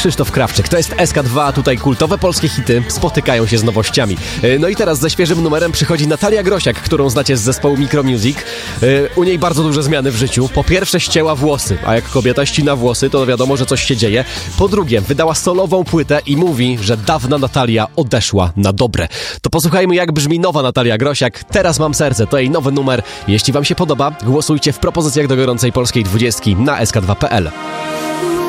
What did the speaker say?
Krzysztof Krawczyk. To jest SK2, tutaj kultowe polskie hity spotykają się z nowościami. No i teraz ze świeżym numerem przychodzi Natalia Grosiak, którą znacie z zespołu Micromusic. U niej bardzo duże zmiany w życiu. Po pierwsze ścięła włosy, a jak kobieta ścina włosy, to wiadomo, że coś się dzieje. Po drugie, wydała solową płytę i mówi, że dawna Natalia odeszła na dobre. To posłuchajmy, jak brzmi nowa Natalia Grosiak. Teraz mam serce, to jej nowy numer. Jeśli wam się podoba, głosujcie w propozycjach do gorącej polskiej 20 na sk2.pl.